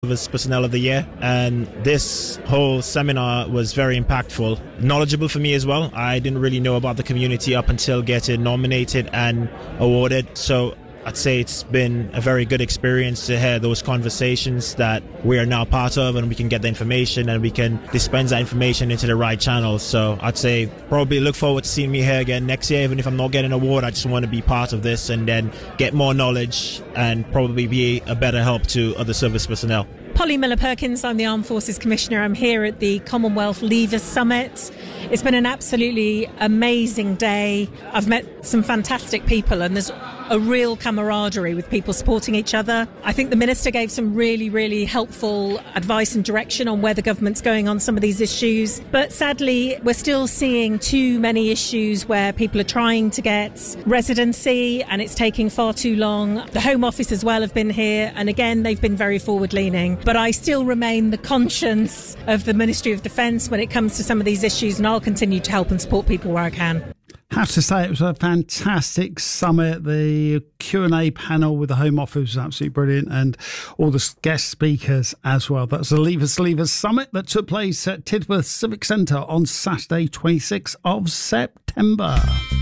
Service Personnel of the Year, and this whole seminar was very impactful, knowledgeable for me as well. I didn't really know about the community up until getting nominated and awarded, so I'd say it's been a very good experience to hear those conversations that we are now part of, and we can get the information and we can dispense that information into the right channels. So I'd say probably look forward to seeing me here again next year. Even if I'm not getting an award, I just want to be part of this and then get more knowledge and probably be a better help to other service personnel. Polly Miller-Perkins, I'm the Armed Forces Commissioner. I'm here at the Commonwealth Leavers Summit. It's been an absolutely amazing day. I've met some fantastic people, and there's a real camaraderie with people supporting each other. I think the Minister gave some really, really helpful advice and direction on where the government's going on some of these issues. But sadly, we're still seeing too many issues where people are trying to get residency and it's taking far too long. The Home Office as well have been here, and again, they've been very forward-leaning. But I still remain the conscience of the Ministry of Defence when it comes to some of these issues, and I'll continue to help and support people where I can. Have to say, it was a fantastic summit. The Q&A panel with the Home Office was absolutely brilliant, and all the guest speakers as well. That's the Leavers Summit that took place at Tidworth Civic Centre on Saturday, 26th of September.